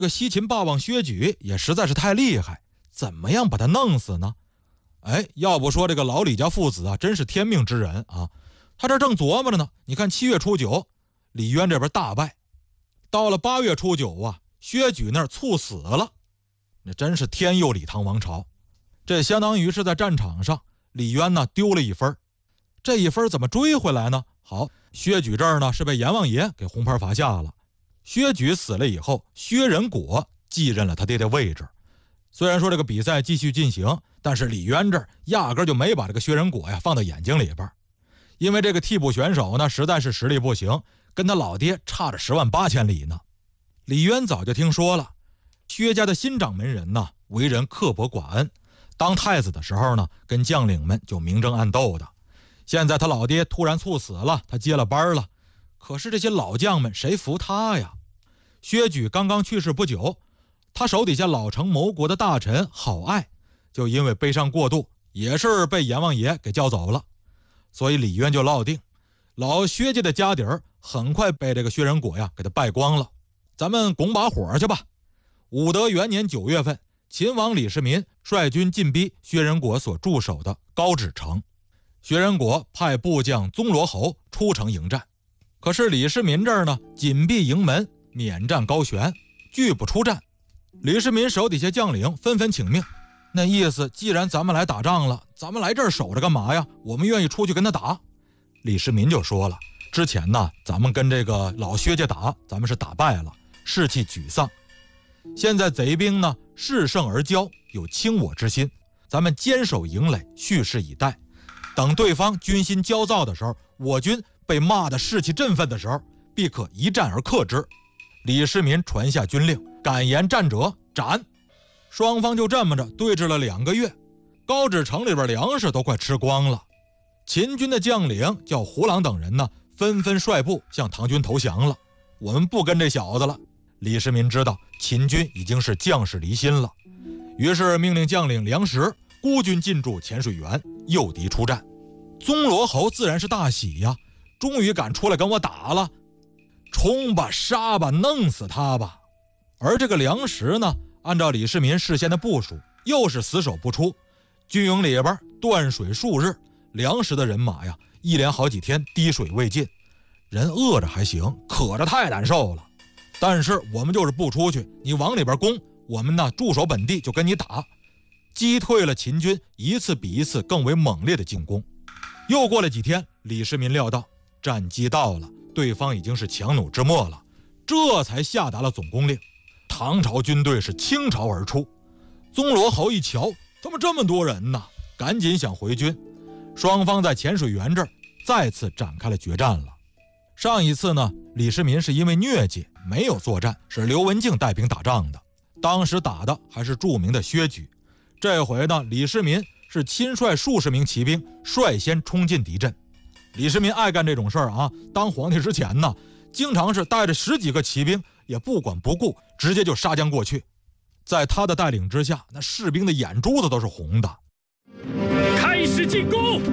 这个西秦霸王薛举也实在是太厉害，怎么样把他弄死呢？要不说这个老李家父子啊，真是天命之人啊！他这正琢磨着呢。你看7月初9，李渊这边大败，到了8月初9啊，薛举那儿猝死了。那真是天佑李唐王朝。这相当于是在战场上，李渊呢丢了1分，这1分怎么追回来呢？好，薛举这儿呢是被阎王爷给红牌罚下了。薛举死了以后，薛仁果继任了他爹的位置。虽然说这个比赛继续进行，但是李渊这儿压根就没把这个薛仁果呀放到眼睛里边，因为这个替补选手呢实在是实力不行，跟他老爹差着10万8千里呢。李渊早就听说了，薛家的新掌门人呢为人刻薄寡恩，当太子的时候呢跟将领们就明争暗斗的。现在他老爹突然猝死了，他接了班了，可是这些老将们谁服他呀？薛举刚刚去世不久，他手底下老成谋国的大臣郝爱就因为悲伤过度，也是被阎王爷给叫走了。所以李渊就落定，老薛家的家底儿很快被这个薛仁果呀给他败光了。咱们拱把火去吧。武德元年9月份，秦王李世民率军进逼薛仁果所驻守的高芷城。薛仁果派部将宗罗侯出城迎战，可是李世民这儿呢紧闭营门，免战高悬，拒不出战。李世民手底下将领纷纷请命，那意思既然咱们来打仗了，咱们来这儿守着干嘛呀？我们愿意出去跟他打。李世民就说了，之前呢咱们跟这个老薛家打，咱们是打败了，士气沮丧。现在贼兵呢恃胜而骄，有轻我之心，咱们坚守营垒，蓄势以待，等对方军心焦躁的时候，我军被骂得士气振奋的时候，必可一战而克之。李世民传下军令，敢言战者斩。双方就这么着对峙了2个月，高芷城里边粮食都快吃光了。秦军的将领叫胡朗等人呢，纷纷率部向唐军投降了。我们不跟这小子了。李世民知道秦军已经是将士离心了，于是命令将领梁实孤军进驻潜水园，诱敌出战。宗罗侯自然是大喜呀，终于敢出来跟我打了，冲吧杀吧，弄死他吧。而这个梁实呢，按照李世民事先的部署，又是死守不出，军营里边断水数日，梁实的人马呀一连好几天滴水未进，人饿着还行，渴着太难受了。但是我们就是不出去，你往里边攻，我们呢驻守本地就跟你打，击退了秦军一次比一次更为猛烈的进攻。又过了几天，李世民料到战机到了，对方已经是强弩之末了，这才下达了总攻令。唐朝军队是倾巢而出。宗罗侯一瞧，怎么这么多人呢？赶紧想回军。双方在潜水园这儿再次展开了决战了。上一次呢，李世民是因为疟疾没有作战，是刘文静带兵打仗的，当时打的还是著名的薛举。这回呢，李世民是亲率数十名骑兵率先冲进敌阵。李世民爱干这种事儿啊，当皇帝之前呢，经常是带着10几个骑兵，也不管不顾，直接就杀将过去。在他的带领之下，那士兵的眼珠子都是红的。 开始进攻！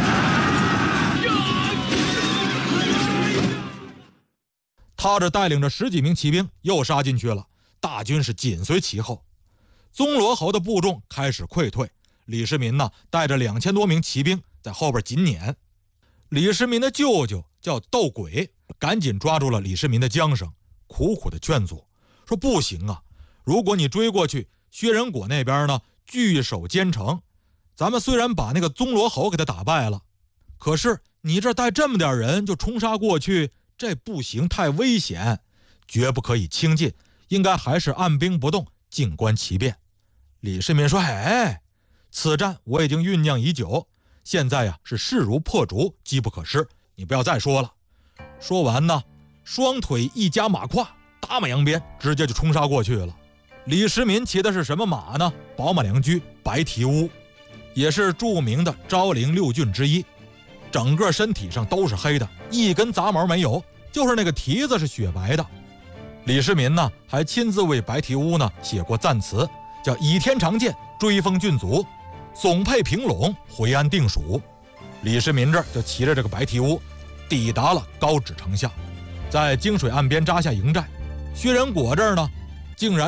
他这带领着10几名骑兵又杀进去了，大军是紧随其后。宗罗侯的部众开始溃退，李世民呢带着2000多名骑兵在后边紧撵。李世民的舅舅叫窦轨，赶紧抓住了李世民的缰绳，苦苦的劝阻，说不行啊，如果你追过去，薛仁果那边呢据守坚城，咱们虽然把那个宗罗侯给他打败了，可是你这带这么点人就冲杀过去，这不行，太危险，绝不可以轻进，应该还是按兵不动，静观其变。李世民说，此战我已经酝酿已久，现在呀是势如破竹，机不可失，你不要再说了。说完呢，双腿一夹马胯，打马扬鞭，直接就冲杀过去了。李世民骑的是什么马呢？宝马良驹白蹄乌，也是著名的昭陵6骏之一，整个身体上都是黑的，一根杂毛没有，就是那个蹄子是雪白的。李世民呢还亲自为白蹄乌呢写过赞词，叫倚天长剑，追风郡卒，耸佩平陇，回安定蜀。李世民这儿就骑着这个白蹄乌抵达了高芷城下，在泾水岸边扎下营寨。薛仁果这儿呢竟然